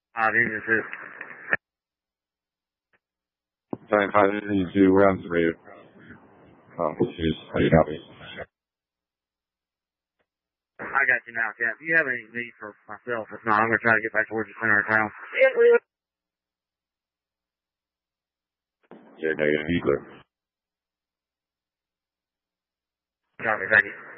This is 9582, we're on 3. Issues. How you help me? I got you now, Cap. Do you have any need for myself? If not, I'm going to try to get back towards the center of town. Yeah, negative. Copy, thank you.